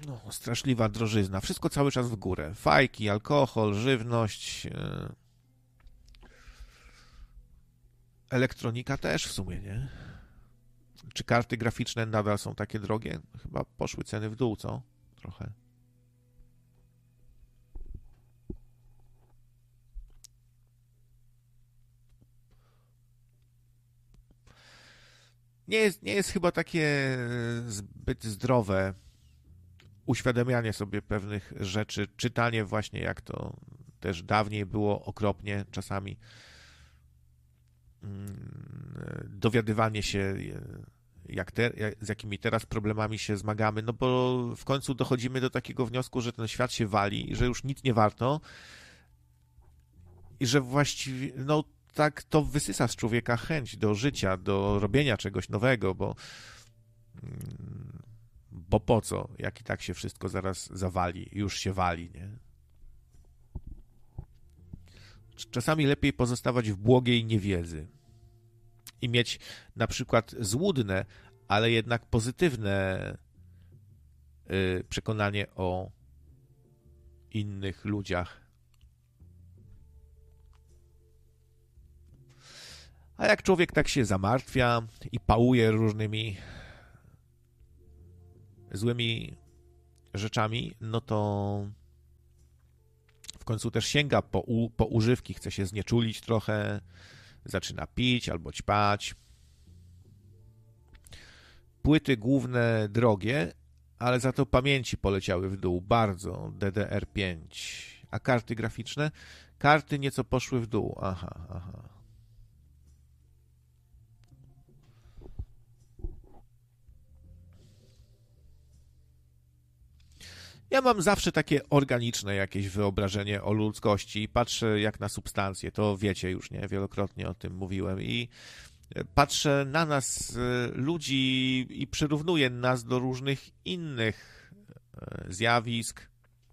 No, straszliwa drożyzna. Wszystko cały czas w górę. Fajki, alkohol, żywność. Elektronika też w sumie, nie? Czy karty graficzne nadal są takie drogie? Chyba poszły ceny w dół, co? Trochę. Nie jest chyba takie zbyt zdrowe uświadamianie sobie pewnych rzeczy, czytanie właśnie jak to też dawniej było okropnie czasami, dowiadywanie się z jakimi teraz problemami się zmagamy, no bo w końcu dochodzimy do takiego wniosku, że ten świat się wali i że już nic nie warto i że właściwie, no tak to wysysa z człowieka chęć do życia, do robienia czegoś nowego, bo po co, jak i tak się wszystko zaraz zawali, już się wali, nie? Czasami lepiej pozostawać w błogiej niewiedzy i mieć na przykład złudne, ale jednak pozytywne przekonanie o innych ludziach. A jak człowiek tak się zamartwia i pałuje różnymi złymi rzeczami, no to w końcu też sięga po używki, chce się znieczulić trochę, zaczyna pić albo ćpać. Płyty główne drogie, ale za to pamięci poleciały w dół bardzo, DDR5. A karty graficzne? Karty nieco poszły w dół, aha. Ja mam zawsze takie organiczne jakieś wyobrażenie o ludzkości i patrzę jak na substancje, to wiecie już, nie? Wielokrotnie o tym mówiłem i patrzę na nas, ludzi i przyrównuję nas do różnych innych zjawisk,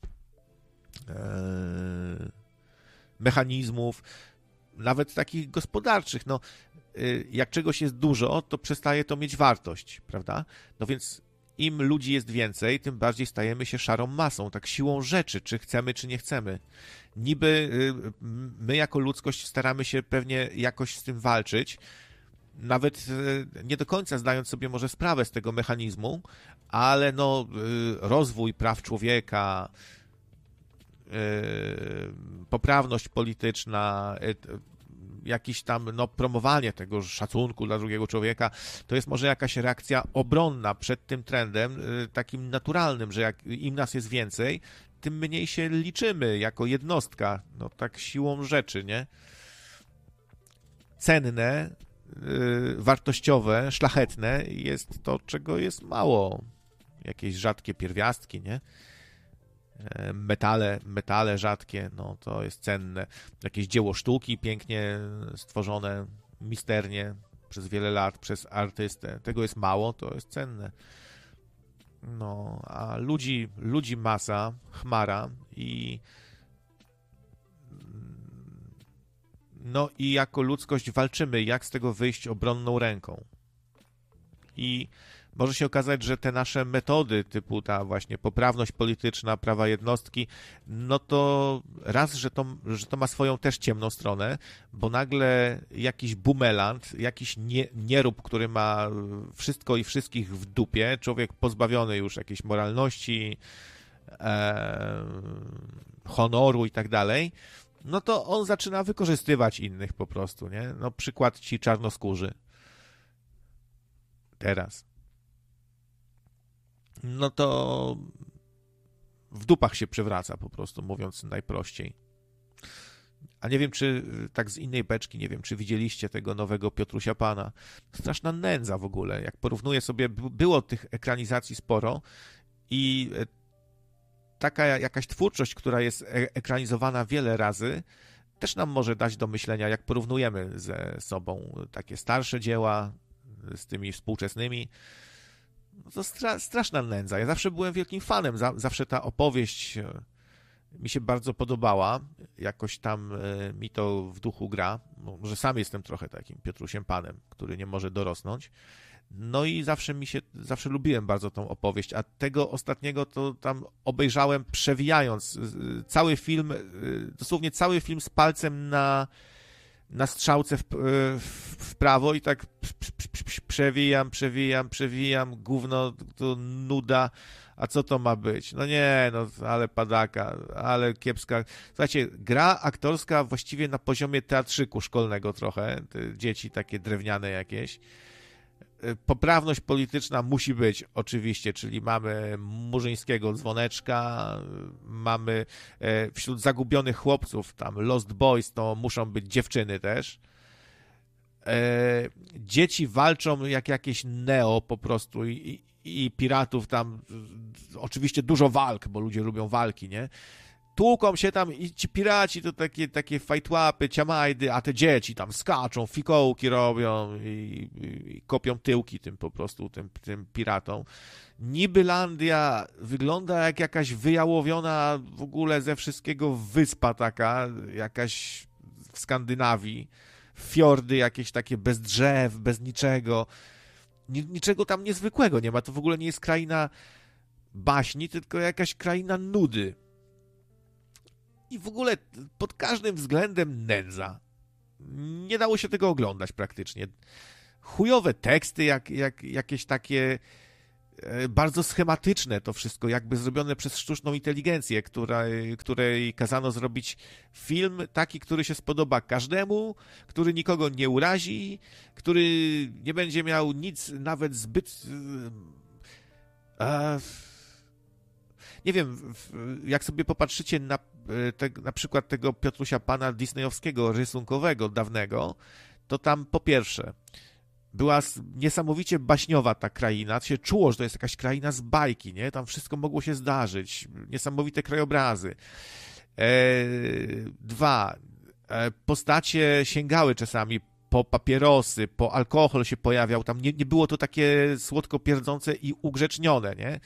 mechanizmów, nawet takich gospodarczych. No, jak czegoś jest dużo, to przestaje to mieć wartość, prawda? No więc im ludzi jest więcej, tym bardziej stajemy się szarą masą, tak siłą rzeczy, czy chcemy, czy nie chcemy. Niby my jako ludzkość staramy się pewnie jakoś z tym walczyć, nawet nie do końca zdając sobie może sprawę z tego mechanizmu, ale no rozwój praw człowieka, poprawność polityczna, jakieś tam no, promowanie tego szacunku dla drugiego człowieka, to jest może jakaś reakcja obronna przed tym trendem takim naturalnym, że jak im nas jest więcej, tym mniej się liczymy jako jednostka, no tak siłą rzeczy, nie? Cenne, wartościowe, szlachetne jest to, czego jest mało. Jakieś rzadkie pierwiastki, nie? Metale rzadkie, no to jest cenne. Jakieś dzieło sztuki pięknie stworzone, misternie przez wiele lat przez artystę. Tego jest mało, to jest cenne. No, a ludzi masa, chmara i no i jako ludzkość walczymy, jak z tego wyjść obronną ręką. I może się okazać, że te nasze metody, typu ta właśnie poprawność polityczna, prawa jednostki, no to raz, że to ma swoją też ciemną stronę, bo nagle jakiś bumeland, jakiś nierób, który ma wszystko i wszystkich w dupie, człowiek pozbawiony już jakiejś moralności, honoru i tak dalej, no to on zaczyna wykorzystywać innych po prostu, nie? No przykład ci czarnoskórzy. Teraz. No to w dupach się przewraca po prostu, mówiąc najprościej. A nie wiem, czy tak z innej beczki, nie wiem, czy widzieliście tego nowego Piotrusia Pana. Straszna nędza w ogóle. Jak porównuję sobie, było tych ekranizacji sporo i taka jakaś twórczość, która jest ekranizowana wiele razy, też nam może dać do myślenia, jak porównujemy ze sobą takie starsze dzieła z tymi współczesnymi. To straszna nędza. Ja zawsze byłem wielkim fanem, zawsze ta opowieść mi się bardzo podobała, jakoś tam mi to w duchu gra, może sam jestem trochę takim Piotrusiem Panem, który nie może dorosnąć, No i zawsze lubiłem bardzo tą opowieść, a tego ostatniego to tam obejrzałem przewijając cały film, dosłownie cały film z palcem na strzałce w prawo i tak przewijam, gówno, to nuda, a co to ma być? No nie, no ale padaka, ale kiepska. Słuchajcie, gra aktorska właściwie na poziomie teatrzyku szkolnego trochę, te dzieci takie drewniane jakieś. Poprawność polityczna musi być oczywiście, czyli mamy murzyńskiego dzwoneczka, mamy wśród zagubionych chłopców, tam Lost Boys, to muszą być dziewczyny też. Dzieci walczą jak jakieś Neo po prostu i piratów tam, oczywiście dużo walk, bo ludzie lubią walki, nie? Tłuką się tam i ci piraci to takie fajtłapy, ciamajdy, a te dzieci tam skaczą, fikołki robią i kopią tyłki tym po prostu, tym piratom. Nibylandia wygląda jak jakaś wyjałowiona w ogóle ze wszystkiego wyspa taka, jakaś w Skandynawii. Fiordy jakieś takie bez drzew, bez niczego. Niczego tam niezwykłego nie ma. To w ogóle nie jest kraina baśni, tylko jakaś kraina nudy. I w ogóle pod każdym względem nędza. Nie dało się tego oglądać praktycznie. Chujowe teksty, jakieś takie bardzo schematyczne to wszystko, jakby zrobione przez sztuczną inteligencję, której kazano zrobić film taki, który się spodoba każdemu, który nikogo nie urazi, który nie będzie miał nic nawet zbyt... nie wiem, jak sobie popatrzycie na przykład tego Piotrusia Pana disneyowskiego, rysunkowego, dawnego, to tam po pierwsze była niesamowicie baśniowa ta kraina, się czuło, że to jest jakaś kraina z bajki, nie? Tam wszystko mogło się zdarzyć, niesamowite krajobrazy. Dwa, postacie sięgały czasami po papierosy, po alkohol się pojawiał, tam nie było to takie słodko pierdzące i ugrzecznione, nie?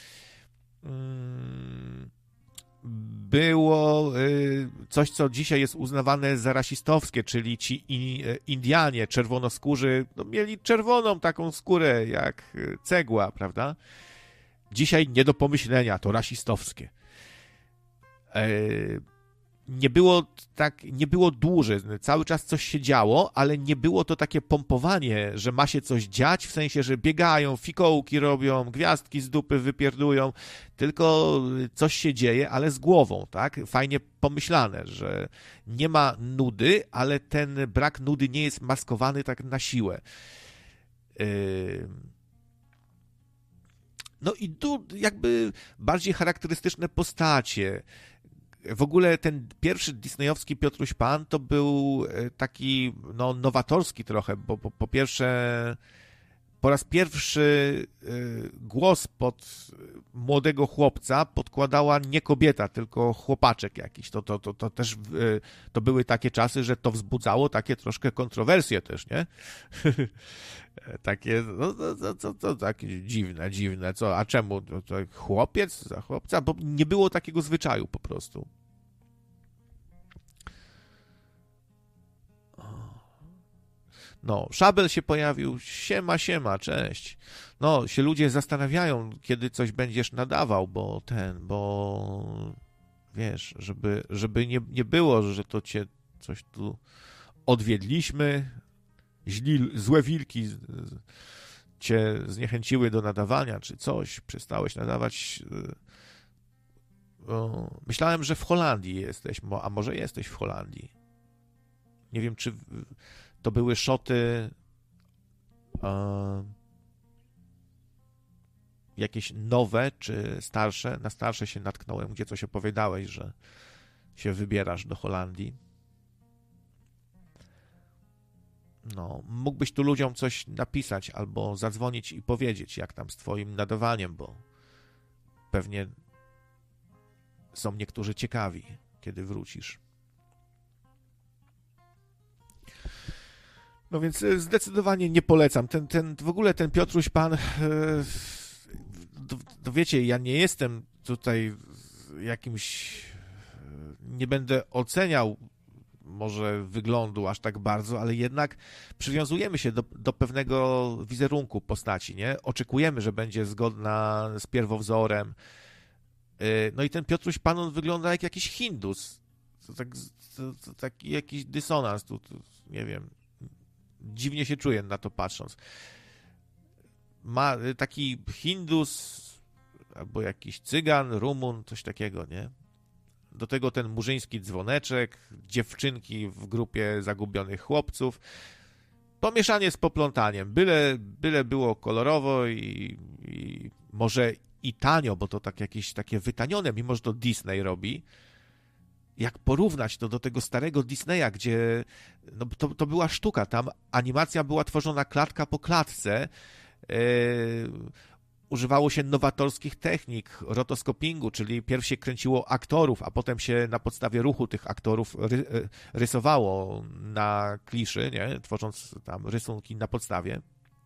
Było coś, co dzisiaj jest uznawane za rasistowskie, czyli ci Indianie czerwonoskórzy mieli czerwoną taką skórę jak cegła, prawda? Dzisiaj nie do pomyślenia, to rasistowskie. Nie było dłużyzn, cały czas coś się działo, ale nie było to takie pompowanie, że ma się coś dziać, w sensie, że biegają, fikołki robią, gwiazdki z dupy wypierdują, tylko coś się dzieje, ale z głową, tak? Fajnie pomyślane, że nie ma nudy, ale ten brak nudy nie jest maskowany tak na siłę. No i tu jakby bardziej charakterystyczne postacie. W ogóle ten pierwszy disneyowski Piotruś Pan to był taki nowatorski trochę, bo po pierwsze po raz pierwszy głos pod młodego chłopca podkładała nie kobieta, tylko chłopaczek jakiś. To też to były takie czasy, że to wzbudzało takie troszkę kontrowersje też, nie? Takie, takie dziwne, co, a czemu? To chłopiec za chłopca? Bo nie było takiego zwyczaju po prostu. No, Szabel się pojawił, siema, cześć. No, się ludzie zastanawiają, kiedy coś będziesz nadawał, bo wiesz, żeby nie było, że to cię coś tu odwiedliśmy, złe wilki cię zniechęciły do nadawania, czy coś, przestałeś nadawać. Myślałem, że w Holandii jesteś, a może jesteś w Holandii. Nie wiem, czy to były szoty jakieś nowe, czy starsze. Na starsze się natknąłem, gdzie coś opowiadałeś, że się wybierasz do Holandii. No, mógłbyś tu ludziom coś napisać albo zadzwonić i powiedzieć, jak tam z twoim nadawaniem, bo pewnie są niektórzy ciekawi, kiedy wrócisz. No więc zdecydowanie nie polecam. W ogóle ten Piotruś Pan, to wiecie, ja nie jestem tutaj jakimś, nie będę oceniał może wyglądu aż tak bardzo, ale jednak przywiązujemy się do pewnego wizerunku postaci, nie? Oczekujemy, że będzie zgodna z pierwowzorem. No i ten Piotruś Pan, on wygląda jak jakiś Hindus. To taki jakiś dysonans tu, nie wiem. Dziwnie się czuję na to patrząc. Ma taki Hindus albo jakiś Cygan, Rumun, coś takiego, nie? Do tego ten murzyński dzwoneczek, dziewczynki w grupie zagubionych chłopców. Pomieszanie z poplątaniem. Byle było kolorowo i może i tanio, bo to tak jakieś takie wytanione, mimo że to Disney robi. Jak porównać to do tego starego Disneya, gdzie no, to była sztuka, tam animacja była tworzona klatka po klatce, używało się nowatorskich technik, rotoskopingu, czyli pierw się kręciło aktorów, a potem się na podstawie ruchu tych aktorów rysowało na kliszy, nie? Tworząc tam rysunki na podstawie.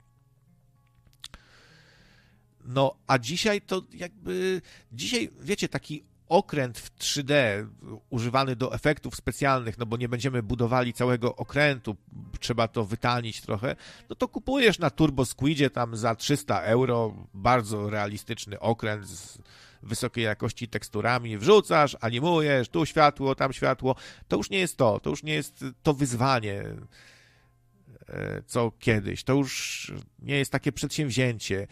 No, a dzisiaj to jakby... Dzisiaj, wiecie, taki okręt w 3D używany do efektów specjalnych, no bo nie będziemy budowali całego okrętu, trzeba to wytanić trochę, no to kupujesz na Turbo Squidzie tam za 300 euro bardzo realistyczny okręt z wysokiej jakości teksturami, wrzucasz, animujesz, tu światło, tam światło, to już nie jest to już nie jest to wyzwanie, co kiedyś, to już nie jest takie przedsięwzięcie.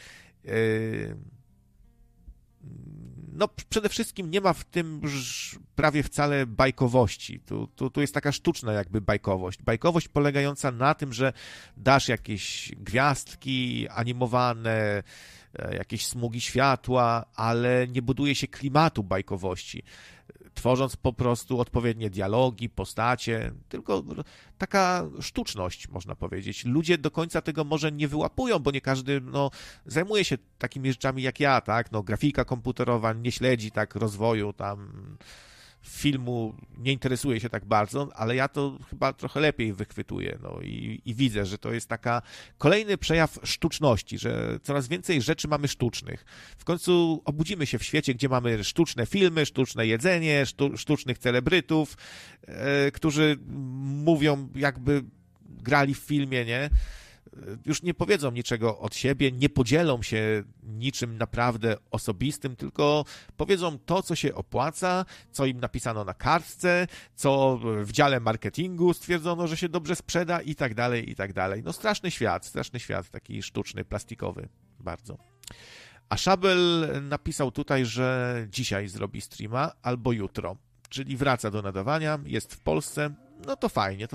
No przede wszystkim nie ma w tym już prawie wcale bajkowości. Tu jest taka sztuczna jakby bajkowość. Bajkowość polegająca na tym, że dasz jakieś gwiazdki animowane, jakieś smugi światła, ale nie buduje się klimatu bajkowości, tworząc po prostu odpowiednie dialogi, postacie, tylko taka sztuczność, można powiedzieć. Ludzie do końca tego może nie wyłapują, bo nie każdy zajmuje się takimi rzeczami jak ja, tak? Grafika komputerowa nie śledzi tak rozwoju tam filmu, nie interesuje się tak bardzo, ale ja to chyba trochę lepiej wychwytuję i widzę, że to jest taka kolejny przejaw sztuczności, że coraz więcej rzeczy mamy sztucznych. W końcu obudzimy się w świecie, gdzie mamy sztuczne filmy, sztuczne jedzenie, sztucznych celebrytów, którzy mówią jakby grali w filmie, nie? Już nie powiedzą niczego od siebie, nie podzielą się niczym naprawdę osobistym, tylko powiedzą to, co się opłaca, co im napisano na kartce, co w dziale marketingu stwierdzono, że się dobrze sprzeda i tak dalej, i tak dalej. No straszny świat, taki sztuczny, plastikowy, bardzo. A Szabel napisał tutaj, że dzisiaj zrobi streama albo jutro, czyli wraca do nadawania, jest w Polsce, no to fajnie,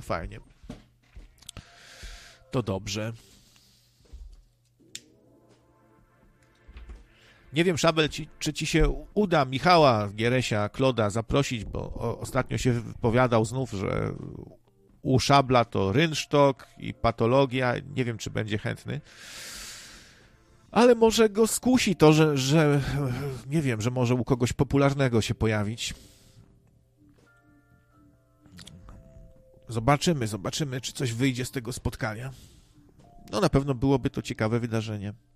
To dobrze. Nie wiem, Szabel, czy ci się uda Michała Gieresia, Kloda zaprosić, bo ostatnio się wypowiadał znów, że u Szabla to rynsztok i patologia. Nie wiem, czy będzie chętny. Ale może go skusi to, że nie wiem, że może u kogoś popularnego się pojawić. Zobaczymy, czy coś wyjdzie z tego spotkania. No na pewno byłoby to ciekawe wydarzenie.